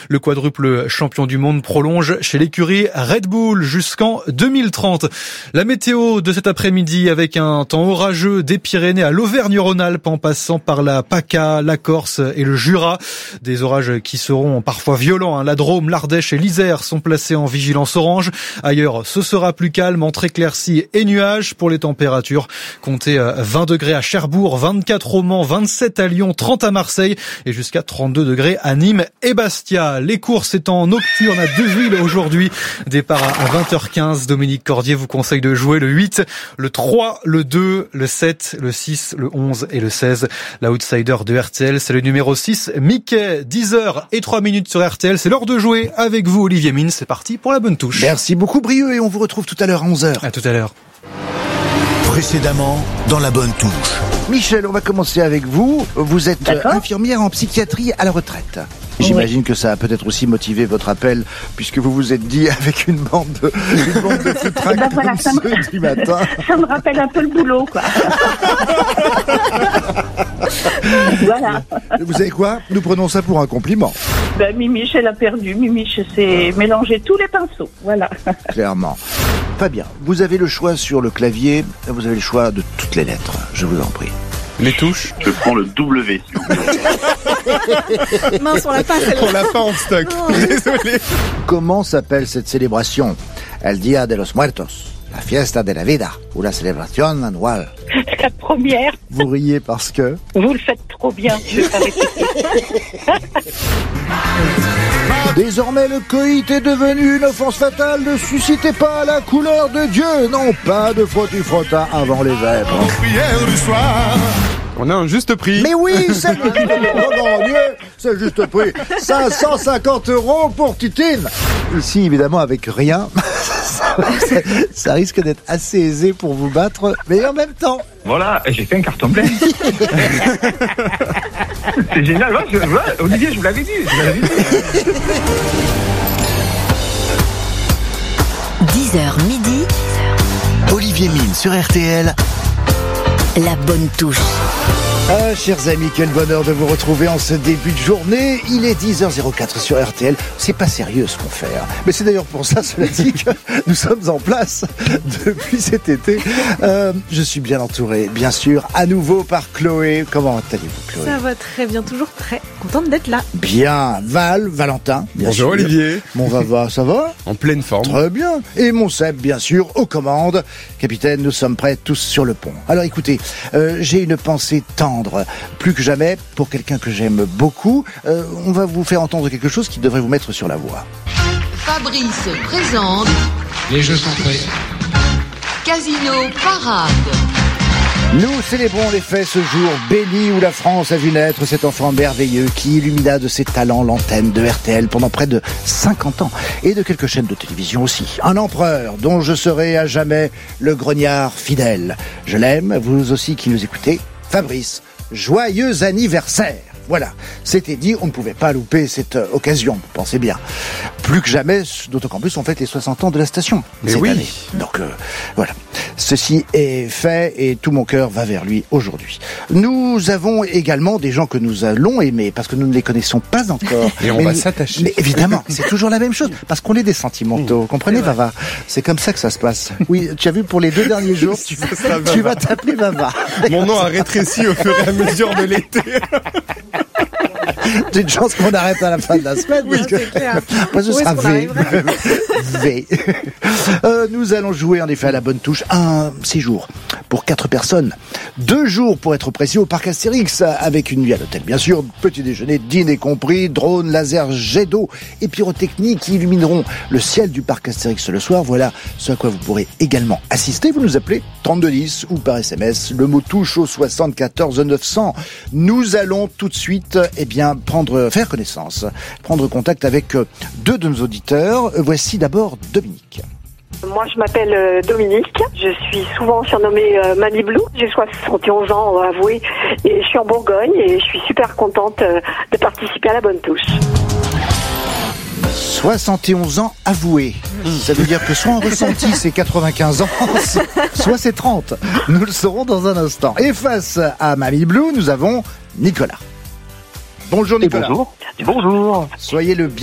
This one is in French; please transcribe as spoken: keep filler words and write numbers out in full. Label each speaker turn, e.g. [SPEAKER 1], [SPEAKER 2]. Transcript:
[SPEAKER 1] Le quadruple champion du monde prolonge chez l'écurie Red Bull jusqu'en deux mille trente. La météo de cet après-midi avec un temps orageux des Pyrénées à l'Auvergne-Rhône-Alpes en passant par la PACA, la Corse et le Jura. Des orages qui seront parfois violents. La Drôme, l'Ardèche et l'Isère sont placés en vigilance orange. Ailleurs, ce sera plus calme entre éclaircies et nuages. Pour les températures, comptez vingt degrés à Cherbourg, vingt-quatre au Mans, vingt-sept à Lyon, trente à Marseille et jusqu'à trente-deux degrés à Nîmes et Bastia. Les courses étant nocturnes à Deville aujourd'hui. Départ à vingt heures quinze. Dominique Cordier vous conseille de jouer le huit, le trois, le deux, le sept, le six, le onze et le seize. L'outsider de R T L, c'est le numéro six, Mickey. dix heures et trois minutes sur R T L. C'est l'heure de jouer avec vous, Olivier Mine. C'est parti pour la bonne touche.
[SPEAKER 2] Merci beaucoup, Brieux, et on vous retrouve tout à l'heure à onze heures.
[SPEAKER 1] À tout à l'heure.
[SPEAKER 2] Précédemment, dans la bonne touche. Michel, on va commencer avec vous. Vous êtes
[SPEAKER 3] D'accord.
[SPEAKER 2] infirmière en psychiatrie à la retraite. J'imagine oui. que ça a peut-être aussi motivé votre appel, puisque vous vous êtes dit avec une bande de, une bande de foutraques ben voilà, comme ceux me... du matin.
[SPEAKER 3] Ça me rappelle un peu le boulot, quoi. Voilà.
[SPEAKER 2] Vous savez quoi? Nous prenons ça pour un compliment.
[SPEAKER 3] Ben, Mimiche, elle a perdu. Mimiche s'est mélangé tous les pinceaux. Voilà.
[SPEAKER 2] Clairement. Fabien, vous avez le choix sur le clavier, vous avez le choix de toutes les lettres, je vous en prie.
[SPEAKER 1] Les touches?
[SPEAKER 4] Je prends le W, s'il vous plaît.
[SPEAKER 5] Mince, on l'a pas,
[SPEAKER 1] on l'a pas en stock. Oh. Désolé.
[SPEAKER 2] Comment s'appelle cette célébration? El Día de los Muertos, la fiesta de la vida, ou la célébration annuelle?
[SPEAKER 3] La première.
[SPEAKER 2] Vous riez parce que?
[SPEAKER 3] Vous le faites trop bien, je vais pas répéter.
[SPEAKER 2] Désormais, le coït est devenu une offense fatale. Ne suscitez pas la couleur de Dieu. Non, pas de frotti-frotta avant les vêpres.
[SPEAKER 1] On a un juste prix.
[SPEAKER 2] Mais oui, c'est le juste prix. Oh mon Dieu, c'est le juste prix. cinq cent cinquante euros pour Titine. Ici, évidemment, avec rien, ça, ça risque d'être assez aisé pour vous battre, mais en même temps.
[SPEAKER 4] Voilà, j'ai fait un carton plein. C'est génial. Ouais, je, ouais, Olivier, je vous l'avais dit. Je vous l'avais dit.
[SPEAKER 6] dix heures midi.
[SPEAKER 2] Olivier Mine sur R T L.
[SPEAKER 6] La bonne touche.
[SPEAKER 2] Ah, chers amis, quel bonheur de vous retrouver en ce début de journée. Il est dix heures zéro quatre sur R T L. C'est pas sérieux ce qu'on fait. Hein. Mais c'est d'ailleurs pour ça, cela dit, que nous sommes en place depuis cet été. Euh, je suis bien entouré, bien sûr, à nouveau par Chloé. Comment allez-vous, Chloé?
[SPEAKER 5] Ça va très bien, toujours très contente d'être là.
[SPEAKER 2] Bien. Val, Valentin, bien
[SPEAKER 1] Bonjour
[SPEAKER 2] sûr.
[SPEAKER 1] Olivier.
[SPEAKER 2] Mon Vava, ça va?
[SPEAKER 1] En pleine forme.
[SPEAKER 2] Très bien. Et mon Seb, bien sûr, aux commandes. Capitaine, nous sommes prêts tous sur le pont. Alors écoutez, euh, j'ai une pensée tendre, plus que jamais, pour quelqu'un que j'aime beaucoup. Euh, on va vous faire entendre quelque chose qui devrait vous mettre sur la voie.
[SPEAKER 7] Fabrice présente.
[SPEAKER 8] Les jeux sont prêts.
[SPEAKER 7] Casino Parade.
[SPEAKER 2] Nous célébrons les faits ce jour béni où la France a vu naître cet enfant merveilleux qui illumina de ses talents l'antenne de R T L pendant près de cinquante ans et de quelques chaînes de télévision aussi. Un empereur dont je serai à jamais le grognard fidèle. Je l'aime, vous aussi qui nous écoutez. Fabrice, joyeux anniversaire! Voilà, c'était dit, on ne pouvait pas louper cette euh, occasion, pensez bien. Plus que jamais, d'autant qu'en plus on fête les soixante ans de la station cette
[SPEAKER 1] oui.
[SPEAKER 2] année. Donc euh, voilà, ceci est fait et tout mon cœur va vers lui aujourd'hui. Nous avons également des gens que nous allons aimer parce que nous ne les connaissons pas encore.
[SPEAKER 1] Et on
[SPEAKER 2] mais
[SPEAKER 1] va
[SPEAKER 2] nous,
[SPEAKER 1] s'attacher.
[SPEAKER 2] Mais évidemment, c'est toujours la même chose parce qu'on est des sentimentaux. Mmh, comprenez, Vava? C'est comme ça que ça se passe. Oui, tu as vu, pour les deux derniers jours, tu, tu vas t'appeler Vava.
[SPEAKER 1] Mon nom a rétréci au fur et à mesure de l'été.
[SPEAKER 2] J'ai une chance qu'on arrête à la fin de la semaine.
[SPEAKER 5] Oui,
[SPEAKER 2] parce que...
[SPEAKER 5] c'est clair.
[SPEAKER 2] Moi, ce
[SPEAKER 5] Où
[SPEAKER 2] sera
[SPEAKER 5] est-ce qu'on
[SPEAKER 2] V. V. Euh, nous allons jouer en effet à la bonne touche un séjour pour quatre personnes. Deux jours pour être précis au parc Astérix avec une nuit à l'hôtel. Bien sûr, petit déjeuner, dîner compris, drone, laser, jet d'eau et pyrotechnie qui illumineront le ciel du parc Astérix le soir. Voilà ce à quoi vous pourrez également assister. Vous nous appelez trente-deux dix ou par S M S le mot touche au soixante-quatorze neuf cents. Nous allons tout de suite, eh bien, prendre, faire connaissance, prendre contact avec deux de nos auditeurs. Voici d'abord Dominique.
[SPEAKER 9] Moi, je m'appelle euh, Dominique. Je suis souvent surnommée euh, Mamie Blue. J'ai soixante et onze ans, à avouer, et je suis en Bourgogne et je suis super contente euh, de participer à la bonne touche.
[SPEAKER 2] soixante et onze ans avoués. Ça veut dire que soit en ressenti c'est quatre-vingt-quinze ans, soit c'est trente. Nous le saurons dans un instant. Et face à Mamie Blue, nous avons Nicolas. Bonjour Nicolas.
[SPEAKER 4] Bonjour. Bonjour.
[SPEAKER 2] Soyez le bienvenu.